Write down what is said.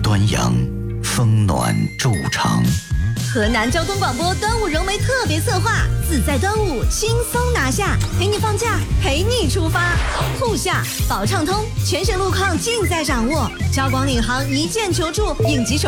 端阳，风暖昼长。 河南交通广播端午融媒特别策划，自在端午，轻松拿下，陪你放假，陪你出发。沪下保畅通，全省路况尽在掌握。交广领航一键求助，应急手